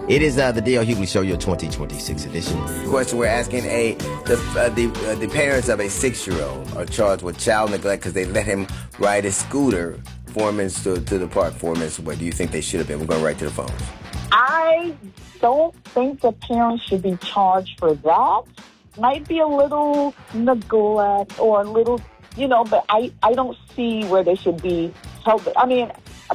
It is the D.L. Hughley Show, your 2026 edition. Question we're asking: the parents of a 6-year-old are charged with child neglect because they let him ride his scooter 4 minutes to the park, 4 minutes away. Do you think they should have been? We're going right to the phones. I don't think the parents should be charged for that. Might be a little neglect or a little, but I don't see where they should be held. I mean,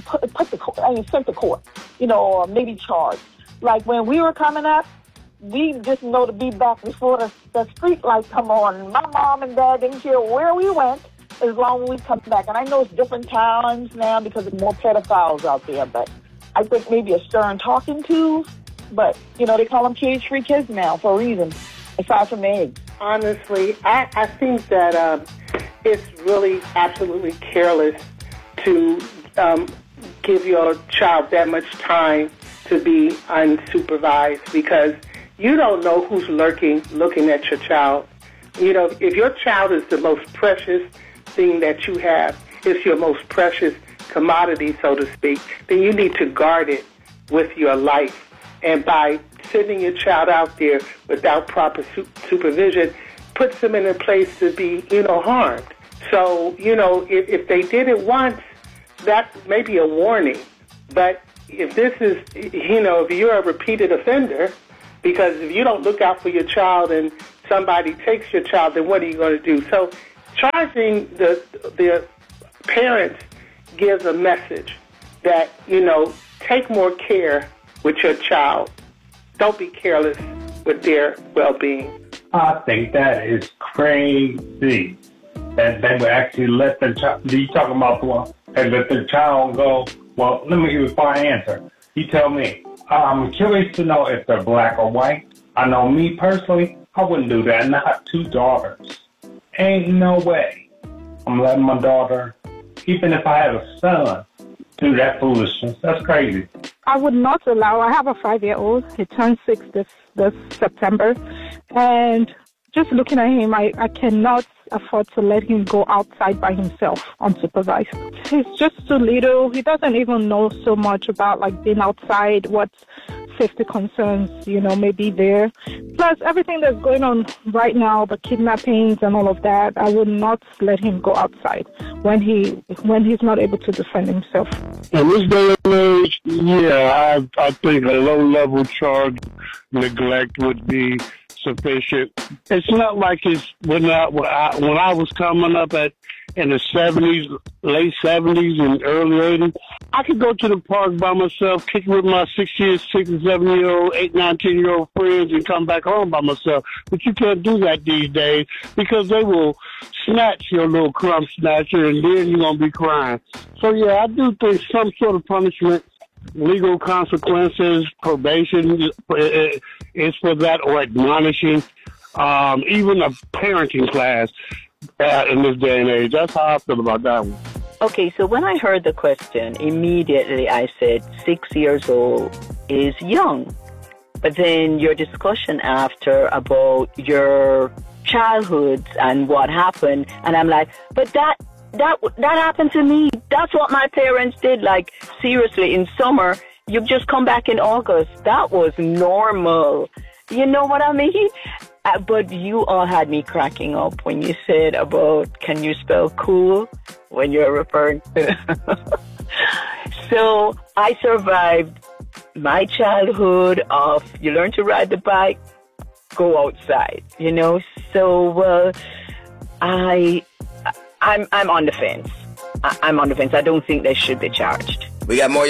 sent to court, or maybe charged. Like when we were coming up, we just know to be back before the street lights come on. My mom and dad didn't care where we went as long as we come back. And I know it's different times now because there's more pedophiles out there, but I think maybe a stern talking to. But, they call them cage-free kids now for a reason, aside from the age. Honestly, I think that it's really absolutely careless to give your child that much time to be unsupervised because you don't know who's looking at your child. If your child is the most precious thing that you have, it's your most precious commodity, so to speak, then you need to guard it with your life. And by sending your child out there without proper supervision, puts them in a place to be, harmed. So, if they did it once, that may be a warning. But if this is, if you're a repeated offender, because if you don't look out for your child and somebody takes your child, then what are you going to do? So charging the parents gives a message that, take more care with your child. Don't be careless with their well-being. I think that is crazy. That they would actually let the child, you talking about the one, and let the child go. Well, let me give you a fine answer. You tell me. I'm curious to know if they're black or white. I know me personally, I wouldn't do that. And I have 2 daughters. Ain't no way I'm letting my daughter, even if I had a son, do that foolishness. That's crazy. I would not allow. I have a 5-year-old. He turned 6 this September. And just looking at him, I cannot afford to let him go outside by himself unsupervised. He's just too little. He doesn't even know so much about being outside, what safety concerns, may be there. Plus everything that's going on right now, the kidnappings and all of that, I would not let him go outside when he's not able to defend himself. In this day and age, I think a low-level charge neglect would be sufficient. It's not like it's when I was coming up in the 70s, late 70s and early 80s, I could go to the park by myself, kick with my 6 and 7-year-old, 8, 9, 10-year-old friends and come back home by myself. But you can't do that these days because they will snatch your little crumb snatcher and then you're going to be crying. So I do think some sort of punishment, legal consequences, probation is for that, or admonishing, even a parenting class in this day and age. That's how I feel about that one. Okay, so when I heard the question, immediately I said 6 years old is young. But then your discussion after about your childhood and what happened, and I'm like, but that happened to me. That's what my parents did. Seriously, in summer, you've just come back in August. That was normal. You know what I mean? But you all had me cracking up when you said about, can you spell cool when you're referring to... So I survived my childhood of, you learn to ride the bike, go outside, So, I'm on the fence. I'm on the fence. I don't think they should be charged. We got more